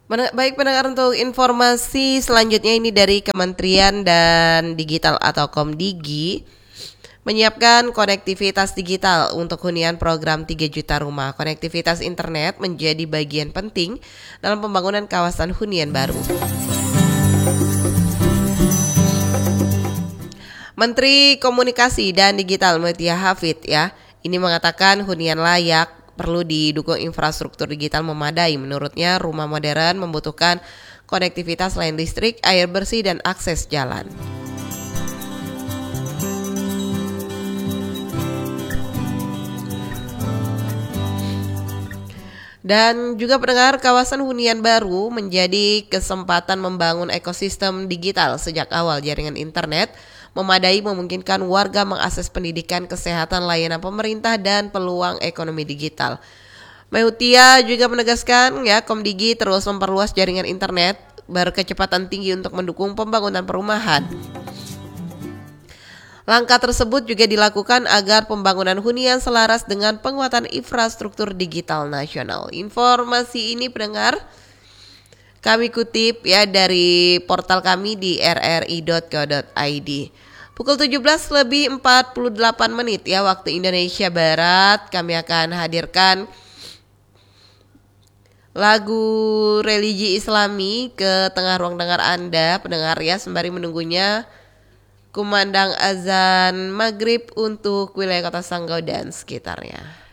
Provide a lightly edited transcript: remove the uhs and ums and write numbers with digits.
Baik pendengar, untuk informasi selanjutnya ini dari Kementerian dan Digital atau Komdigi menyiapkan konektivitas digital untuk hunian program 3 juta rumah. Konektivitas internet menjadi bagian penting dalam pembangunan kawasan hunian baru. Menteri Komunikasi dan Digital Mutia Hafid ini mengatakan hunian layak perlu didukung infrastruktur digital memadai. Menurutnya, rumah modern membutuhkan konektivitas selain listrik, air bersih, dan akses jalan. Dan juga pendengar, kawasan hunian baru menjadi kesempatan membangun ekosistem digital. Sejak awal, jaringan internet memadai memungkinkan warga mengakses pendidikan, kesehatan, layanan pemerintah, dan peluang ekonomi digital. Meutia juga menegaskan Komdigi terus memperluas jaringan internet berkecepatan tinggi untuk mendukung pembangunan perumahan. Langkah tersebut juga dilakukan agar pembangunan hunian selaras dengan penguatan infrastruktur digital nasional. Informasi ini pendengar kami kutip dari portal kami di rri.co.id. Pukul 17:48 waktu Indonesia Barat, kami akan hadirkan lagu religi Islami ke tengah ruang dengar Anda pendengar sembari menunggunya kumandang azan maghrib untuk wilayah Kota Sanggau dan sekitarnya.